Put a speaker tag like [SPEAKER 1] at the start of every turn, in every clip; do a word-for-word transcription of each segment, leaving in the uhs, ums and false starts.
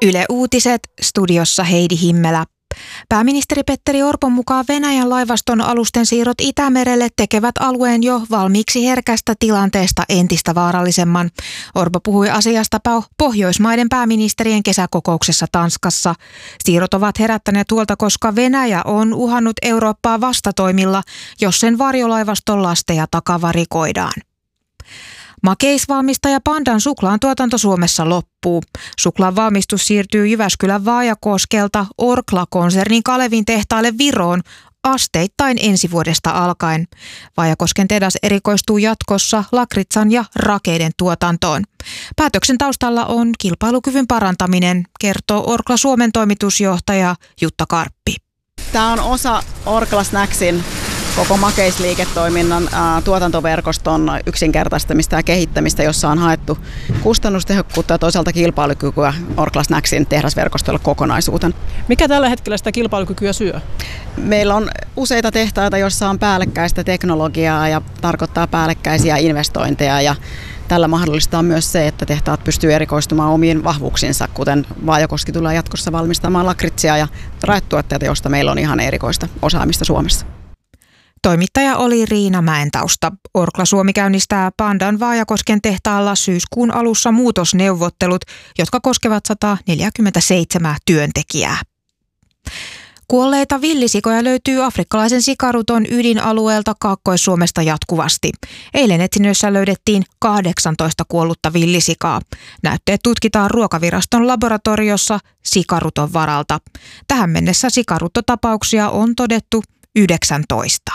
[SPEAKER 1] Yle Uutiset, studiossa Heidi Himmelä. Pääministeri Petteri Orpon mukaan Venäjän laivaston alusten siirrot Itämerelle tekevät alueen jo valmiiksi herkästä tilanteesta entistä vaarallisemman. Orpo puhui asiasta Pohjoismaiden pääministerien kesäkokouksessa Tanskassa. Siirrot ovat herättäneet huolta, koska Venäjä on uhannut Eurooppaa vastatoimilla, jos sen varjolaivaston lasteja takavarikoidaan. Makeisvalmistaja Pandan suklaan tuotanto Suomessa loppuu. Suklaan valmistus siirtyy Jyväskylän Vaajakoskelta Orkla-konsernin Kalevin tehtaalle Viroon asteittain ensi vuodesta alkaen. Vaajakosken tehdas erikoistuu jatkossa lakritsan ja rakeiden tuotantoon. Päätöksen taustalla on kilpailukyvyn parantaminen, kertoo Orkla Suomen toimitusjohtaja Jutta Karppi.
[SPEAKER 2] Tämä on osa Orkla Snacksin koko makeisliiketoiminnan ää, tuotantoverkoston yksinkertaistamista ja kehittämistä, jossa on haettu kustannustehokkuutta ja toisaalta kilpailukykyä Orkla Snacksin tehdasverkostolle kokonaisuutena.
[SPEAKER 3] Mikä tällä hetkellä sitä kilpailukykyä syö?
[SPEAKER 2] Meillä on useita tehtaita, joissa on päällekkäistä teknologiaa ja tarkoittaa päällekkäisiä investointeja, ja tällä mahdollistaa myös se, että tehtaat pystyy erikoistumaan omiin vahvuuksinsa, kuten Vaajakoski tulee jatkossa valmistamaan lakritsia ja raetuotteita, joista meillä on ihan erikoista osaamista Suomessa.
[SPEAKER 1] Toimittaja oli Riina Mäentausta. Orkla Suomi käynnistää Pandan Vaajakosken tehtaalla syyskuun alussa muutosneuvottelut, jotka koskevat sata neljäkymmentäseitsemän työntekijää. Kuolleita villisikoja löytyy afrikkalaisen sikaruton ydinalueelta Kaakkois-Suomesta jatkuvasti. Eilen etsinnöissä löydettiin kahdeksantoista kuollutta villisikaa. Näytteet tutkitaan Ruokaviraston laboratoriossa sikaruton varalta. Tähän mennessä sikaruttotapauksia on todettu yhdeksäntoista.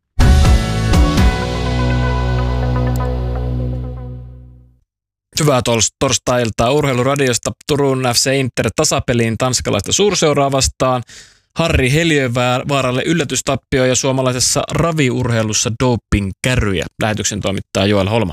[SPEAKER 4] Hyvää torstai-iltaa Urheiluradiosta. Turun F C Inter tasapeliin tanskalaista suurseuraa vastaan. Harri Heliövaaralle yllätystappio ja suomalaisessa raviurheilussa doping-kärryjä. Lähetyksen toimittaa Joel Holma.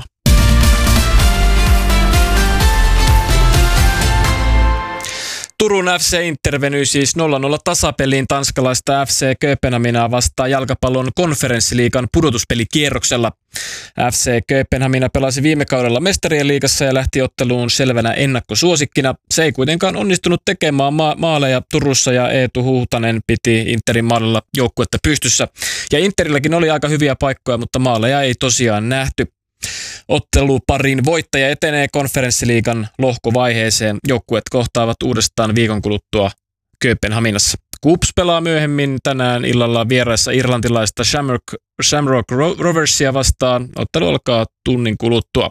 [SPEAKER 4] Turun F C Inter venyi siis nolla nolla tasapeliin tanskalaista F C Kööpenhaminaa vastaan jalkapallon konferenssiliigan pudotuspelikierroksella. F C Kööpenhamina pelasi viime kaudella mestarien liigassa ja lähti otteluun selvänä ennakkosuosikkina. Se ei kuitenkaan onnistunut tekemään ma- maaleja Turussa ja Eetu Huhtanen piti Interin maalilla joukkuetta pystyssä. Ja Interilläkin oli aika hyviä paikkoja, mutta maaleja ei tosiaan nähty. Otteluparin voittaja etenee konferenssiliigan lohkovaiheeseen. Joukkueet kohtaavat uudestaan viikon kuluttua Kööpenhaminassa. KuPS pelaa myöhemmin tänään illalla vieraissa irlantilaista Shamrock, Shamrock Roversia vastaan. Ottelu alkaa tunnin kuluttua.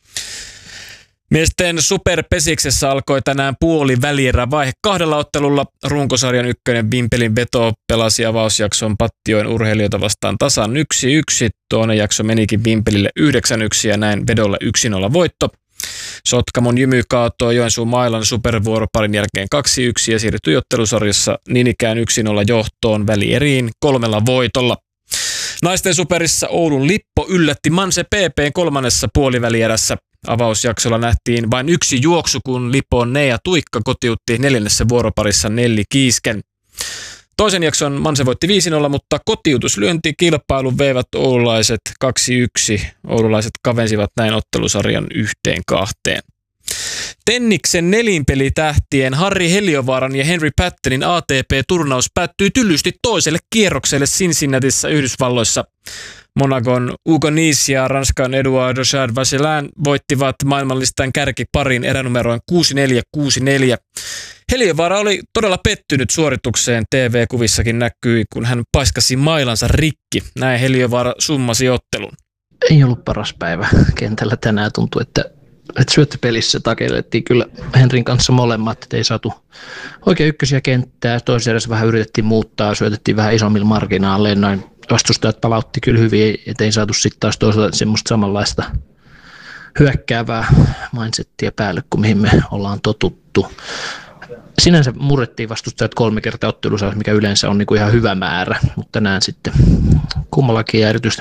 [SPEAKER 4] Miesten superpesiksessä alkoi tänään puoli välierä vaihe kahdella ottelulla. Runkosarjan ykkönen Vimpelin Veto pelasi avausjakson Pattijoen urheilijoita vastaan tasan yksi yksi. Toinen jakso menikin Vimpelille yhdeksän yksi ja näin Vedolle yksi nolla voitto. Sotkamon Jymy kaatoi Joensuun Mailan supervuoroparin jälkeen kaksi yksi ja siirtyi ottelusarjassa niin ikään yksi nolla johtoon välieriin kolmella voitolla. Naisten superissa Oulun Lippo yllätti Manse P P:n kolmannessa puolivälierässä. Avausjaksolla nähtiin vain yksi juoksu, kun Lipon Nea Tuikka kotiutti neljännessä vuoroparissa Nelli Kiisken. Toisen jakson Manse voitti viisi nolla, mutta kotiutuslyönti kilpailun veivät oululaiset kaksi yksi. Oululaiset kavensivat näin ottelusarjan yhteen kahteen. Tenniksen nelinpelitähtien Harri Heliövaaran ja Henry Pattonin A T P-turnaus päättyi tyllysti toiselle kierrokselle Cincinnatissa Yhdysvalloissa. Monacon Hugo Nys ja Ranskan Edouard Chad-Vasselin voittivat maailmanlistan kärkiparin eränumeroin kuusi neljä kuusi neljä. Heliövaara oli todella pettynyt suoritukseen. T V-kuvissakin näkyi, kun hän paiskasi mailansa rikki. Näin Heliövaara summasi ottelun.
[SPEAKER 5] Ei ollut paras päivä kentällä tänään. Tuntui, että, että syöttöpelissä takellettiin kyllä Henrin kanssa molemmat. Että ei saatu oikein ykkösiä kenttää. Toisessa edes vähän yritettiin muuttaa. Syötettiin vähän isommilla marginaaleilla. Noin vastustajat palautti kyllä hyvin, ettei saatu sitten taas toisaalta semmoista samanlaista hyökkäävää mindsettiä päälle kuin mihin me ollaan totuttu. Sinänsä murrettiin vastustajat kolme kertaa ottelussa, mikä yleensä on niinku ihan hyvä määrä, mutta tänään sitten kummallakin ja erityisesti